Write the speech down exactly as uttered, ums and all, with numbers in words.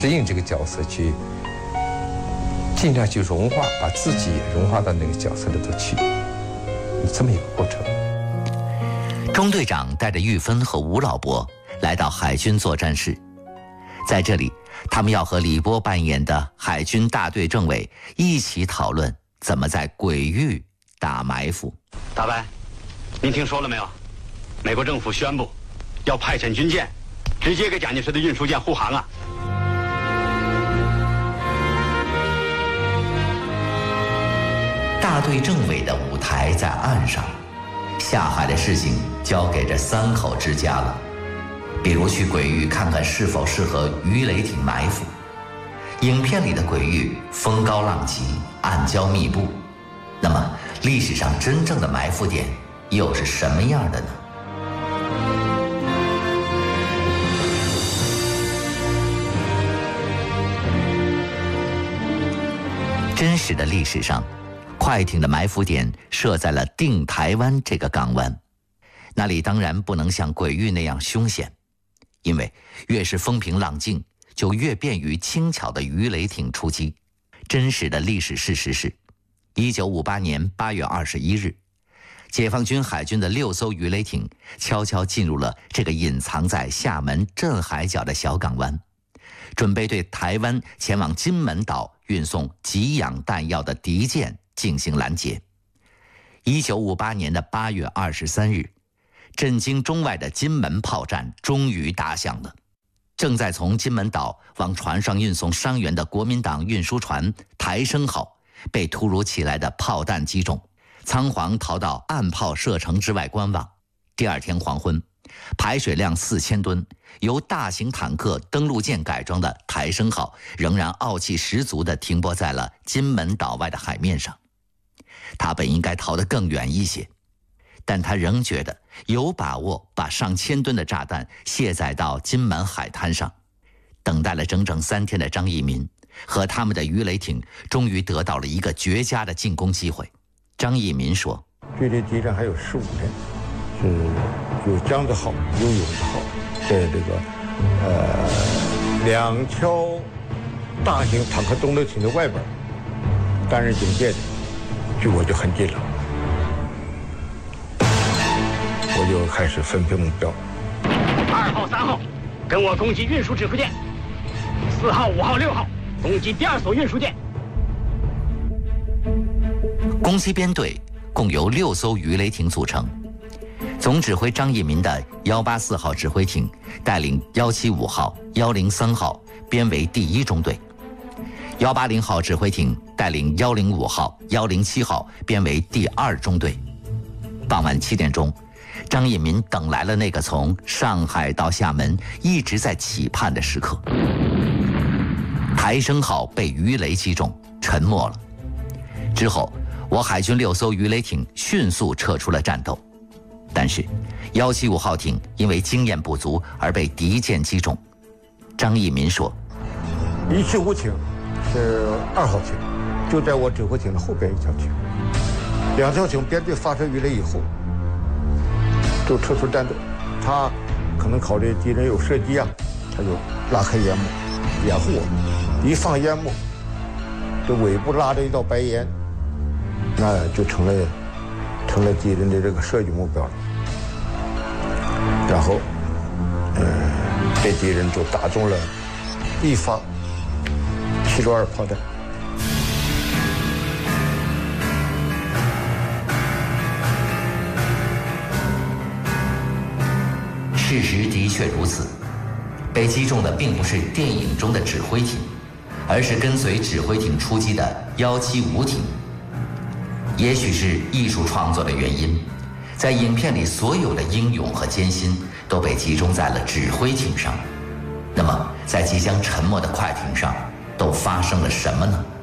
适应这个角色，去尽量去融化，把自己也融化到那个角色里头去，这么一个过程。 中队长带着玉芬和吴老伯来到海军作战室，在这里，他们要和李波扮演的海军大队政委一起讨论怎么在鬼域打埋伏。 大白，您听说了没有？美国政府宣布要派遣军舰，直接给蒋介石的运输舰护航啊！ 大队政委的舞台在岸上，下海的事情交给这三口之家了。比如去鬼域看看是否适合鱼雷艇埋伏。影片里的鬼域风高浪急，暗礁密布，那么历史上真正的埋伏点又是什么样的呢？真实的历史上，快艇的埋伏点设在了定台湾这个港湾，那里当然不能像鬼域那样凶险，因为越是风平浪静，就越便于轻巧的鱼雷艇出击。真实的历史事实是，一九五八年八月二十一日，解放军海军的六艘鱼雷艇悄悄进入了这个隐藏在厦门镇海角的小港湾，准备对台湾前往金门岛运送给养弹药的敌舰进行拦截。一九五八年的八月二十三日，震惊中外的金门炮战终于打响了。正在从金门岛往船上运送伤员的国民党运输船台生号被突如其来的炮弹击中，仓皇逃到岸炮射程之外观望。第二天黄昏，排水量四千吨、由大型坦克登陆舰改装的台生号仍然傲气十足地停泊在了金门岛外的海面上。他本应该逃得更远一些，但他仍觉得有把握把上千吨的炸弹卸载到金门海滩上。等待了整整三天的张义民和他们的鱼雷艇终于得到了一个绝佳的进攻机会。张义民说， 距离敌人还有十五天，是有江子号有勇子号在这个呃两条大型坦克登陆艇的外边担任警戒的，距我就很近了，我就开始分配目标。 二号、三号，跟我攻击运输指挥舰；四号、五号、六号，攻击第二艘运输舰。 攻击编队共由六艘鱼雷艇组成，总指挥张义民的幺八四号指挥艇带领幺七五号、幺零三号编为第一中队，幺八零号指挥艇带领幺零五号、幺零七号编为第二中队。傍晚七点钟，张义民等来了那个从上海到厦门一直在期盼的时刻。台生号被鱼雷击中，沉没了。之后，我海军六艘鱼雷艇迅速撤出了战斗，但是幺七五号艇因为经验不足而被敌舰击中。张义民说， 一七五艇是二号艇，就在我指挥艇的后边一条艇，两条艇编队发射鱼雷以后就撤出战斗。他可能考虑敌人有射击啊，他就拉开烟幕掩护我，一放烟幕这尾部拉着一道白烟，那就成了成了敌人的这个射击目标了。然后呃被敌人就打中了一发七十二炮弹。 事实的确如此，被击中的并不是电影中的指挥艇，而是跟随指挥艇出击的幺七五艇。也许是艺术创作的原因，在影片里所有的英勇和艰辛都被集中在了指挥艇上。那么，在即将沉没的快艇上，都发生了什么呢？